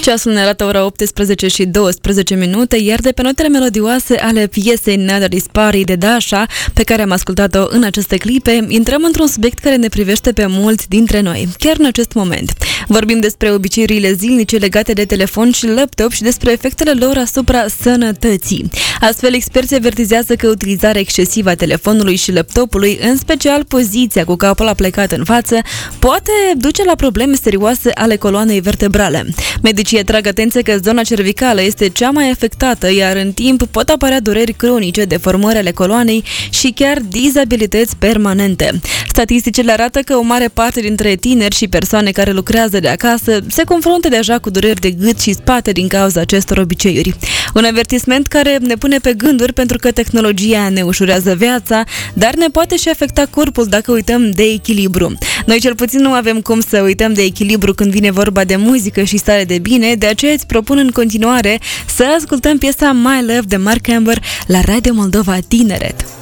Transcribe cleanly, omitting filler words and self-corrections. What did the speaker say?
Ceasul ne arată ora 18 și 12 minute, iar de pe notele melodioase ale piesei Nobody's Party de Dasha, pe care am ascultat-o în aceste clipe, intrăm într-un subiect care ne privește pe mulți dintre noi, chiar în acest moment. Vorbim despre obiceiurile zilnice legate de telefon și laptop și despre efectele lor asupra sănătății. Astfel, experții avertizează că utilizarea excesivă a telefonului și laptopului, în special poziția cu capul aplecat în față, poate duce la probleme serioase ale coloanei vertebrale. Medicii atrag atenție că zona cervicală este cea mai afectată, iar în timp pot apărea dureri cronice, deformări ale coloanei și chiar dizabilități permanente. Statisticile arată că o mare parte dintre tineri și persoane care lucrează de acasă se confruntă deja cu dureri de gât și spate din cauza acestor obiceiuri. Un avertisment care ne pune pe gânduri pentru că tehnologia ne ușurează viața, dar ne poate și afecta corpul dacă uităm de echilibru. Noi cel puțin nu avem cum să uităm de echilibru când vine vorba de muzică și stare de bine, de aceea îți propun în continuare să ascultăm piesa My Love de Mark Amber la Radio Moldova Tineret.